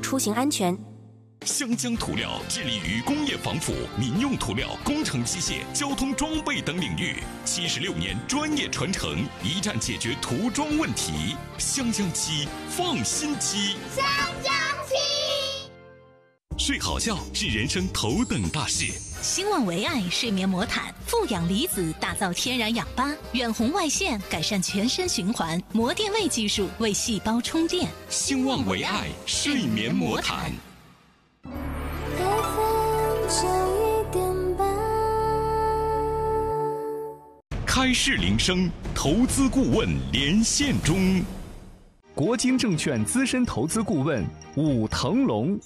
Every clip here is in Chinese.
出行安全。 湘江涂料致力于工业防腐、民用涂料、工程机械、交通装备等领域，76年专业传承，一站解决涂装问题。湘江漆，放心漆。 湘江漆。 睡好觉是人生头等大事。 兴旺维爱睡眠魔毯，富氧离子打造天然氧吧，远红外线改善全身循环，膜电位技术为细胞充电。 兴旺维爱睡眠魔毯。开市铃声，投资顾问连线中。 国金证券资深投资顾问武腾龙。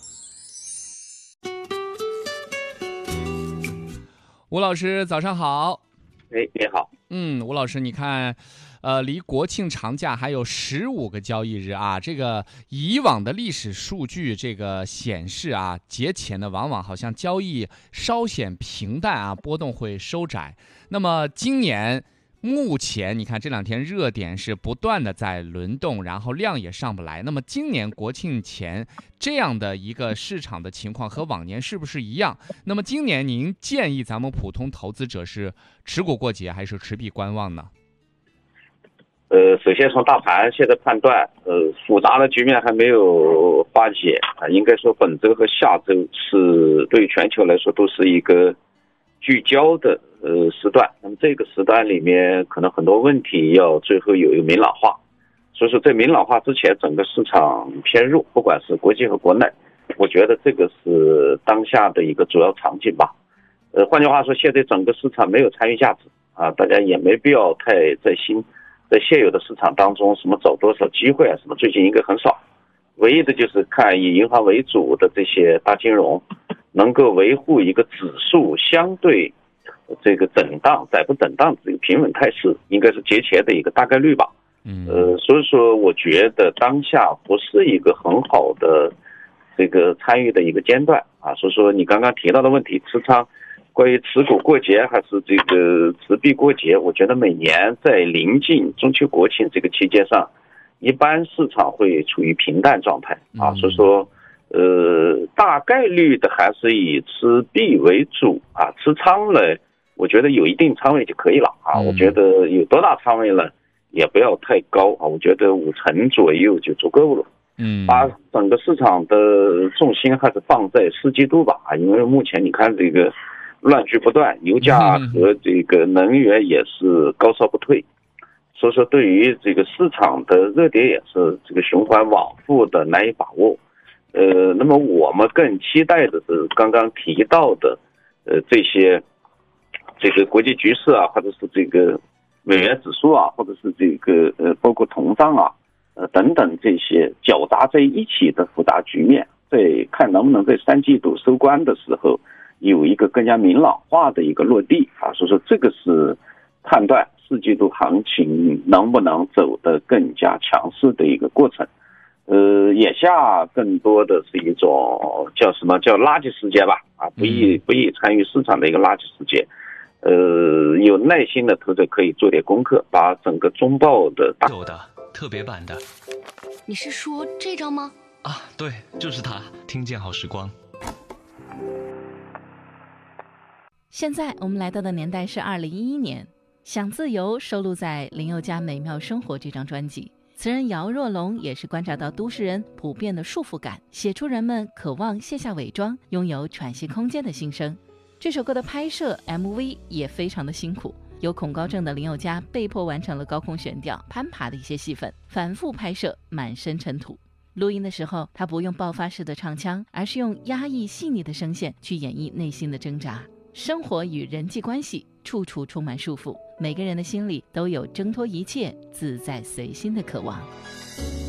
吴老师早上好。 你好。 吴老师，你看离国庆长假还有15个交易日啊，这个以往的历史数据这个显示啊，节前呢往往好像交易稍显平淡啊，波动会收窄。那么今年目前你看这2天热点是不断的在轮动，然后量也上不来。那么今年国庆前这样的一个市场的情况和往年是不是一样？那么今年您建议咱们普通投资者是持股过节还是持币观望呢？ 首先从大盘现在判断，复杂的局面还没有化解啊，应该说本周和下周是对全球来说都是一个聚焦的时段。那么这个时段里面可能很多问题要最后有一个明朗化，所以说在明朗化之前，整个市场偏弱，不管是国际和国内，我觉得这个是当下的一个主要场景吧。换句话说，现在整个市场没有参与价值啊，大家也没必要太在现有的市场当中什么找多少机会啊什么，最近应该很少。唯一的就是看以银行为主的这些大金融能够维护一个指数相对这个震荡载不震荡这个平稳态势，应该是节前的一个大概率吧。所以说我觉得当下不是一个很好的这个参与的一个阶段啊。所以说你刚刚提到的问题，持仓关于持股过节还是这个持币过节，我觉得每年在临近中秋国庆这个期间上，一般市场会处于平淡状态啊。所以说大概率的还是以持币为主啊，持仓了我觉得有一定仓位就可以了啊。我觉得有多大仓位呢也不要太高啊，我觉得50%左右就足够了。把整个市场的重心还是放在4季度吧啊，因为目前你看这个乱局不断，油价和这个能源也是高烧不退，所以说对于这个市场的热点也是这个循环往复的难以把握。那么我们更期待的是刚刚提到的这些这个国际局势啊，或者是这个美元指数啊，或者是这个包括通胀啊等等这些搅杂在一起的复杂局面，在看能不能在3季度收官的时候有一个更加明朗化的一个落地啊。所以说这个是判断4季度行情能不能走得更加强势的一个过程。眼下更多的是一种叫什么叫垃圾时间吧啊，不易参与市场的一个垃圾时间。有耐心的投资者可以做点功课，把整个中报的有的特别版的。 你是说这张吗？ 啊，对，就是它，听见好时光。 现在我们来到的年代是2011年，想自由收录在林宥嘉《美妙生活》这张专辑。词人姚若龙也是观察到都市人普遍的束缚感，写出人们渴望卸下伪装，拥有喘息空间的心声。这首歌的拍摄 MV 也非常的辛苦，有恐高症的林宥嘉被迫完成了高空悬吊、攀爬的一些戏份，反复拍摄，满身尘土。录音的时候，他不用爆发式的唱腔，而是用压抑细腻的声线去演绎内心的挣扎。生活与人际关系处处充满束缚，每个人的心里都有挣脱一切、自在随心的渴望。